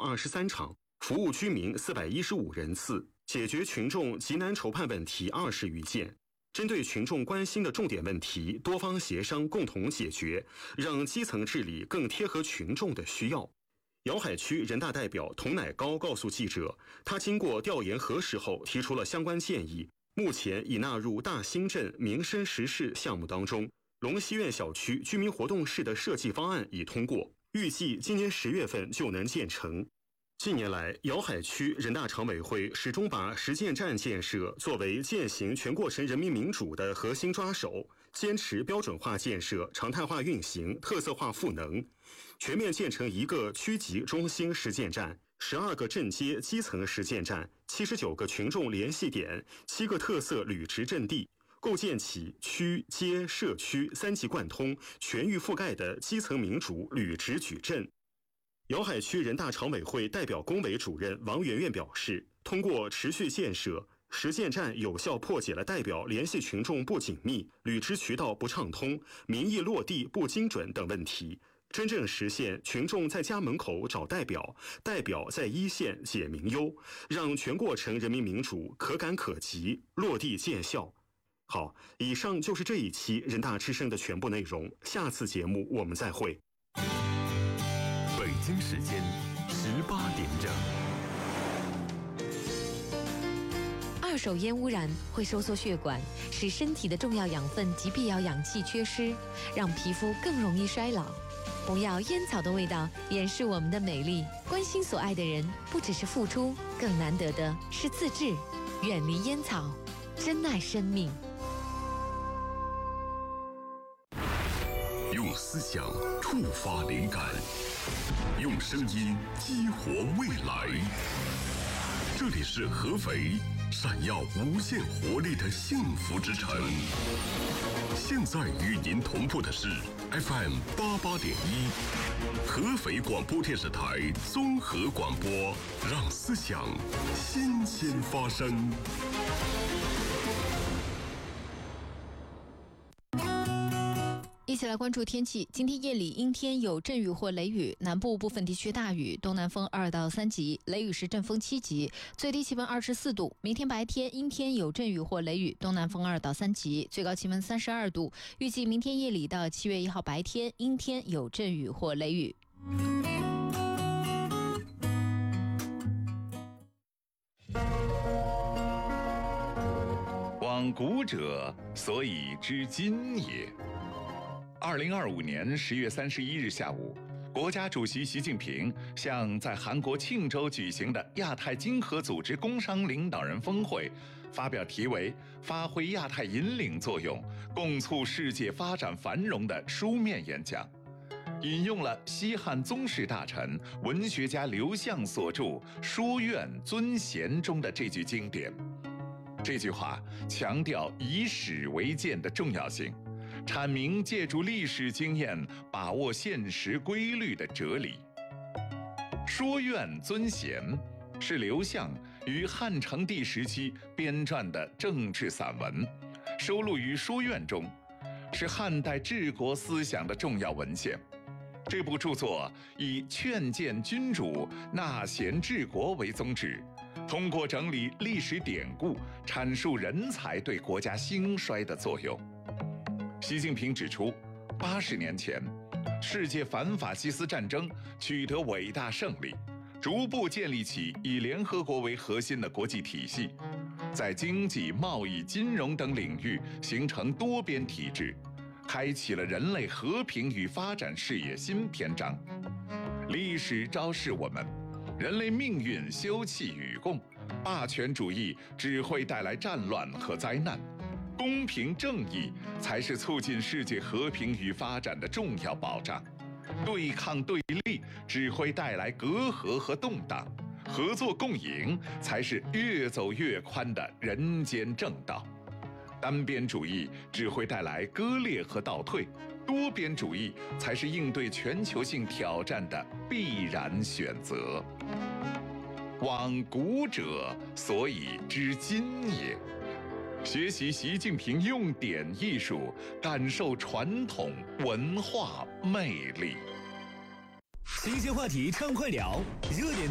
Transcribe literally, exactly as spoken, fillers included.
二十三场，服务居民四百一十五人次，解决群众急难愁盼问题二十余件。针对群众关心的重点问题，多方协商共同解决，让基层治理更贴合群众的需要。瑶海区人大代表童乃高告诉记者，他经过调研核实后提出了相关建议，目前已纳入大兴镇民生实事项目当中。龙溪苑小区居民活动室的设计方案已通过，预计今年十月份就能建成。近年来，瑶海区人大常委会始终把实践站建设作为践行全过程人民民主的核心抓手，坚持标准化建设、常态化运行、特色化赋能，全面建成一个区级中心实践站、十二个镇街基层实践站、七十九个群众联系点、七个特色履职阵地，构建起区、街、社区三级贯通、全域覆盖的基层民主履职矩阵。瑶海区人大常委会代表工委主任王媛媛表示，通过持续建设，实践站有效破解了代表联系群众不紧密、履职渠道不畅通、民意落地不精准等问题，真正实现群众在家门口找代表，代表在一线解民忧，让全过程人民民主可感可及、落地见效。好，以上就是这一期人大之声的全部内容，下次节目我们再会。 北京时间十八点整。 二手烟污染会收缩血管，使身体的重要养分及必要氧气缺失，让皮肤更容易衰老。不要烟草的味道掩饰我们的美丽。关心所爱的人，不只是付出，更难得的是自制。远离烟草，珍爱生命。 用思想触发灵感，用声音激活未来。这里是合肥，闪耀无限活力的幸福之城。现在与您同步的是 F M 八八点一，合肥广播电视台综合广播，让思想新鲜发生。 一起来关注天气。今天夜里阴天，有阵雨或雷雨，南部部分地区大雨，东南风二到三级，雷雨时阵风七级，最低气温二十四度。明天白天阴天，有阵雨或雷雨，东南风二到三级，最高气温三十二度。预计明天夜里到七月一号白天阴天，有阵雨或雷雨。 往古者，所以知今也。二零二五年十月三十一日下午，国家主席习近平向在韩国庆州举行的亚太经合组织工商领导人峰会发表题为“发挥亚太引领作用，共促世界发展繁荣”的书面演讲，引用了西汉宗室大臣、文学家刘向所著《书院尊贤》中的这句经典。这句话强调以史为鉴的重要性，阐明借助历史经验把握现实规律的哲理。书院尊贤是刘向于汉成帝时期编撰的政治散文，收录于书院中，是汉代治国思想的重要文献。这部著作以劝谏君主、纳贤治国为宗旨，通过整理历史典故，阐述人才对国家兴衰的作用。习近平指出，八十年前，世界反法西斯战争取得伟大胜利，逐步建立起以联合国为核心的国际体系，在经济、贸易、金融等领域形成多边体制，开启了人类和平与发展事业新篇章。历史昭示我们，人类命运休戚与共，霸权主义只会带来战乱和灾难，公平正义才是促进世界和平与发展的重要保障。对抗对立只会带来隔阂和动荡，合作共赢才是越走越宽的人间正道。单边主义只会带来割裂和倒退，多边主义才是应对全球性挑战的必然选择。往古者，所以知今也。学习习近平用典艺术，感受传统文化魅力。 新鲜话题畅快聊，热点